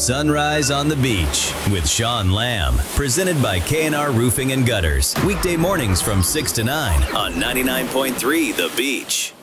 Sunrise on the Beach with Sean Lamb, presented by K&R Roofing and Gutters. Weekday mornings from 6 to 9 on 99.3 The Beach.